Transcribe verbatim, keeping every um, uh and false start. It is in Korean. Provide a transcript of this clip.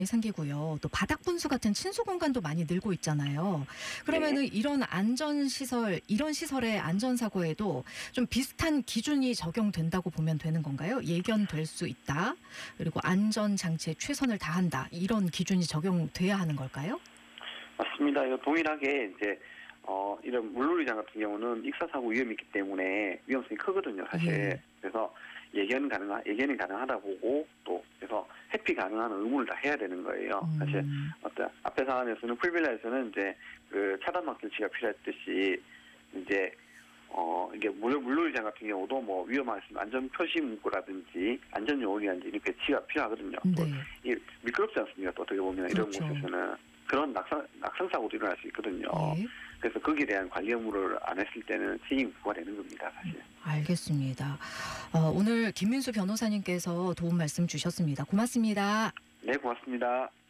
생기고요. 또 바닥 분수 같은 침수 공간도 많이 늘고 있잖아요. 그러면은 네. 이런 안전 시설, 이런 시설의 안전 사고에도 좀 비슷한 기준이 적용된다고 보면 되는 건가요? 예견될 수 있다. 그리고 안전 장치에 최선을 다한다. 이런 기준이 적용돼야 하는 걸까요? 맞습니다. 이거 동일하게 이제 어 이런 물놀이장 같은 경우는 익사 사고 위험이 있기 때문에 위험성이 크거든요, 사실. 예. 그래서 예견 가능한 예견이 가능하다 보고 또 그래서 회피 가능한 의무를 다 해야 되는 거예요. 사실 음. 어떤 앞에 상황에서는 풀빌라에서는 이제 그 차단막 조치가 필요했듯이 이제 어 이게 물 물놀이장 같은 경우도 뭐 위험하시면 안전 표시 문구라든지 안전 요원이라든지 배치가 필요하거든요. 또 네. 이 미끄럽지 않습니까? 또 어떻게 보면 이런 그렇죠. 곳에서는 그런 낙상 낙상 사고도 일어날 수 있거든요. 예. 그래서 거기에 대한 관리 업무를 안 했을 때는 책임이 부과되는 겁니다, 사실. 알겠습니다. 어, 오늘 김민수 변호사님께서 도움 말씀 주셨습니다. 고맙습니다. 네, 고맙습니다.